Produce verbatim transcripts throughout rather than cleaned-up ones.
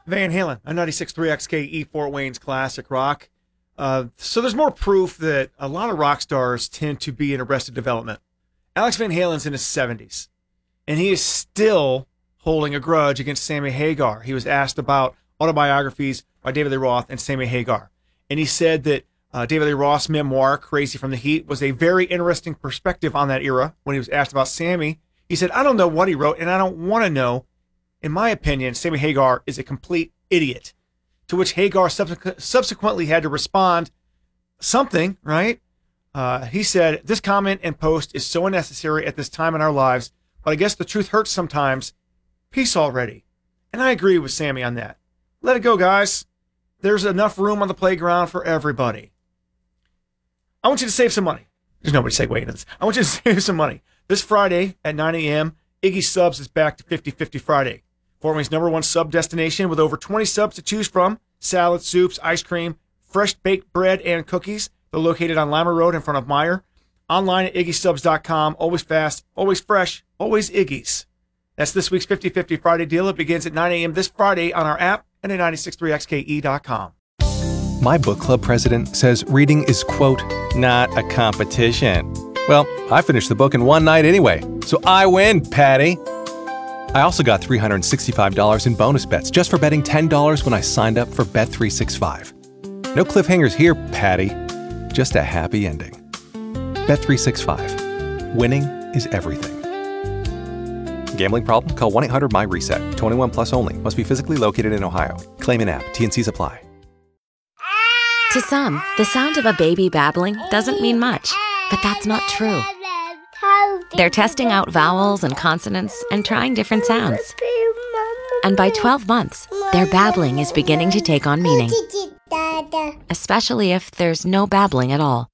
Van Halen, a ninety-six point three X K E Fort Wayne's classic rock. Uh, so there's more proof that a lot of rock stars tend to be in arrested development. Alex Van Halen's in his seventies, and he is still holding a grudge against Sammy Hagar. He was asked about autobiographies by David Lee Roth and Sammy Hagar, and he said that uh, David Lee Roth's memoir, Crazy from the Heat, was a very interesting perspective on that era. When he was asked about Sammy, he said, I don't know what he wrote, and I don't want to know. In my opinion, Sammy Hagar is a complete idiot. To which Hagar subsequ- subsequently had to respond something, right? Uh, he said, this comment and post is so unnecessary at this time in our lives, but I guess the truth hurts sometimes. Peace already. And I agree with Sammy on that. Let it go, guys. There's enough room on the playground for everybody. I want you to save some money. There's nobody segueing into this. I want you to save some money. This Friday at nine a.m., Iggy Subs is back to fifty fifty Friday. Fort Wayne's number one sub destination with over twenty subs to choose from. Salads, soups, ice cream, fresh baked bread, and cookies. They're located on Lima Road in front of Meijer. Online at iggy subs dot com. Always fast, always fresh, always Iggy's. That's this week's fifty fifty Friday deal. It begins at nine a.m. this Friday on our app and at nine six three X K E dot com. My book club president says reading is, quote, not a competition. Well, I finished the book in one night anyway, so I win, Patty. I also got three hundred sixty-five dollars in bonus bets just for betting ten dollars when I signed up for Bet three sixty-five. No cliffhangers here, Patty. Just a happy ending. Bet three sixty-five. Winning is everything. Gambling problem? Call one eight hundred my reset. twenty-one plus only. Must be physically located in Ohio. Claim in app. T and Cs apply. To some, the sound of a baby babbling doesn't mean much, but that's not true. They're testing out vowels and consonants and trying different sounds. And by twelve months, their babbling is beginning to take on meaning, especially if there's no babbling at all.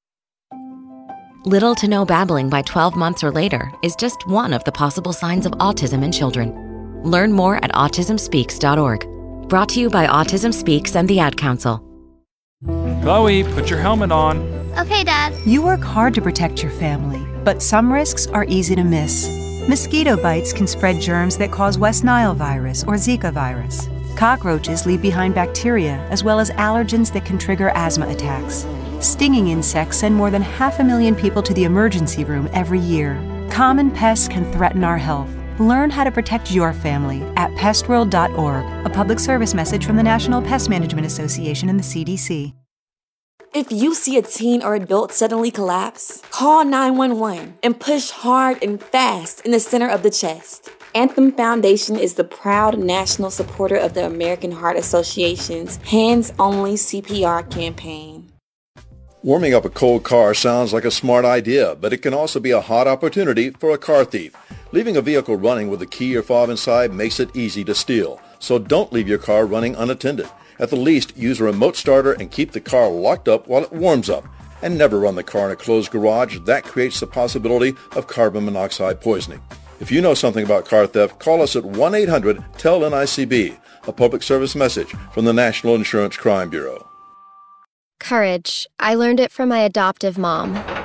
Little to no babbling by twelve months or later is just one of the possible signs of autism in children. Learn more at autism speaks dot org. Brought to you by Autism Speaks and the Ad Council. Chloe, put your helmet on. Okay, Dad. You work hard to protect your family, but some risks are easy to miss. Mosquito bites can spread germs that cause West Nile virus or Zika virus. Cockroaches leave behind bacteria as well as allergens that can trigger asthma attacks. Stinging insects send more than half a million people to the emergency room every year. Common pests can threaten our health. Learn how to protect your family at pest world dot org, a public service message from the National Pest Management Association and the C D C. If you see a teen or adult suddenly collapse, call nine one one and push hard and fast in the center of the chest. Anthem Foundation is the proud national supporter of the American Heart Association's Hands-Only C P R campaign. Warming up a cold car sounds like a smart idea, but it can also be a hot opportunity for a car thief. Leaving a vehicle running with a key or fob inside makes it easy to steal. So don't leave your car running unattended. At the least, use a remote starter and keep the car locked up while it warms up. And never run the car in a closed garage. That creates the possibility of carbon monoxide poisoning. If you know something about car theft, call us at one eight hundred T E L N I C B, a public service message from the National Insurance Crime Bureau. Courage. I learned it from my adoptive mom.